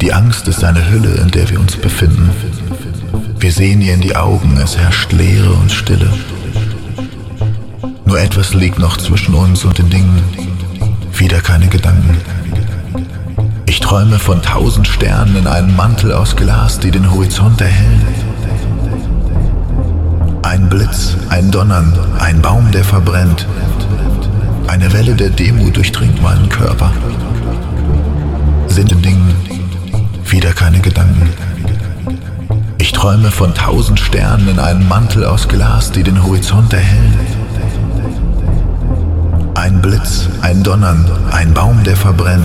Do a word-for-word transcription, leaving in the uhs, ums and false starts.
Die Angst ist eine Hülle, in der wir uns befinden. Wir sehen ihr in die Augen, es herrscht Leere und Stille. Nur etwas liegt noch zwischen uns und den Dingen, wieder keine Gedanken. Ich träume von tausend Sternen in einem Mantel aus Glas, die den Horizont erhellen. Ein Blitz, ein Donnern, ein Baum, der verbrennt. Eine Welle der Demut durchdringt meinen Körper. Sind in Dingen, wieder keine Gedanken. Ich träume von tausend Sternen in einem Mantel aus Glas, die den Horizont erhellen. Ein Blitz, ein Donnern, ein Baum, der verbrennt.